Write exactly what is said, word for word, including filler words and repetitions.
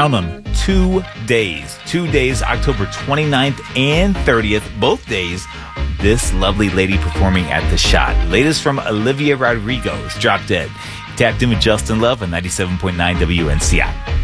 Count them. Two days. Two days, October twenty-ninth and thirtieth. Both days, this lovely lady performing at The Shot. Latest from Olivia Rodrigo's Drop Dead. Tapped in with Justin Love on ninety-seven point nine W N C I.